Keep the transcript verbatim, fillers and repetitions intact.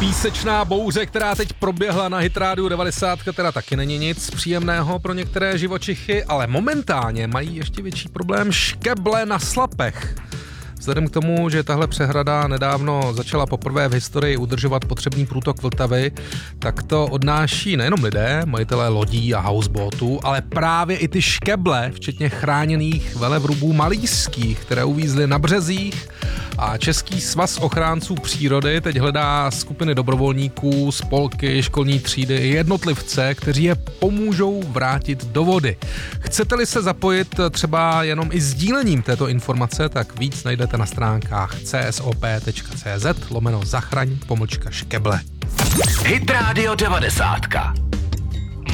Písečná bouře, která teď proběhla na Hit Radio devadesát, teda taky není nic příjemného pro některé živočichy, ale momentálně mají ještě větší problém škeble na slapech. Vzhledem k tomu, že tahle přehrada nedávno začala poprvé v historii udržovat potřebný průtok Vltavy, tak to odnáší nejenom lidé, majitelé lodí a houseboatů, ale právě i ty škeble, včetně chráněných velevrubů malířských, které uvízly na březích. A Český svaz ochránců přírody teď hledá skupiny dobrovolníků, spolky, školní třídy i jednotlivce, kteří je pomůžou vrátit do vody. Chcete-li se zapojit třeba jenom i sdílením této informace, tak víc najdete na stránkách csop.cz lomeno zachraň pomlčka škeble. Hit Radio devadesát.